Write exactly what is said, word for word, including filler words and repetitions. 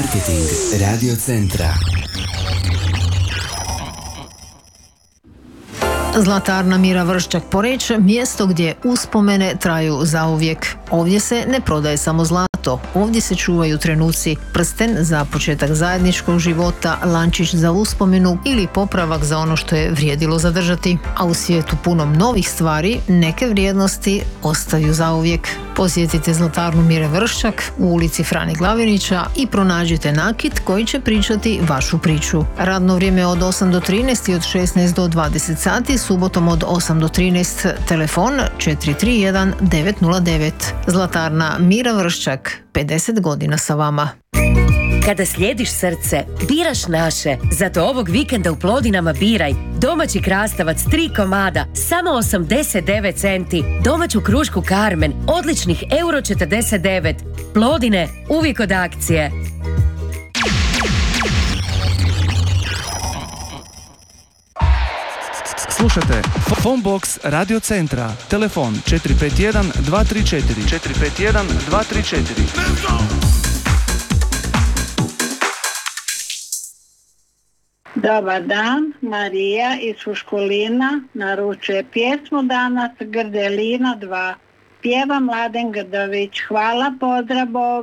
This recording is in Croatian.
Marketing Radio Centra. Zlatarna Mira Vrščak Poreč, mjesto gdje uspomene traju zauvijek. Ovdje se ne prodaje samo zlato, ovdje se čuvaju trenuci, prsten za početak zajedničkog života, lančić za uspomenu ili popravak za ono što je vrijedilo zadržati. A u svijetu punom novih stvari, neke vrijednosti ostaju zauvijek. Posjetite Zlatarnu Mire Vrščak u ulici Frani Glavinića i pronađite nakit koji će pričati vašu priču. Radno vrijeme od osam do trinaest i od šesnaest do dvadeset sati, subotom od osam do trinaest, telefon četiri tri jedan devet nula devet. Zlatarna Mira Vrščak, pedeset godina sa vama. Kada slijediš srce, biraš naše. Zato ovog vikenda u Plodinama biraj domaći krastavac tri komada, samo osamdeset devet centi. Domaću krušku Carmen, odličnih euro četrdeset devet. Plodine, uvijek od akcije. Slušajte Phonebox Radio Centra. Telefon četiri pet jedan dva tri četiri četiri pet jedan dva tri četiri. Dobar dan, Marija iz Fuškolina naručuje pjesmu danas Grdelina dva. Pjeva Mladen Grdović. Hvala, pozdrav, Bog.